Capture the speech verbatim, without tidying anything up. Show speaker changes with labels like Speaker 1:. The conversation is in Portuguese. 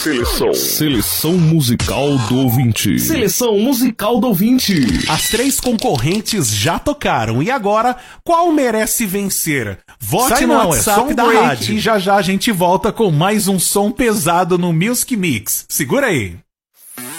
Speaker 1: Seleção. Seleção musical do ouvinte.
Speaker 2: Seleção musical do ouvinte.
Speaker 3: As três concorrentes já tocaram. E agora, qual merece vencer? Vote
Speaker 4: Sai
Speaker 3: no
Speaker 4: não,
Speaker 3: WhatsApp
Speaker 4: é só um
Speaker 3: da
Speaker 4: break
Speaker 3: rádio.
Speaker 4: e já já a gente volta com mais um som pesado no Music Mix. Segura aí.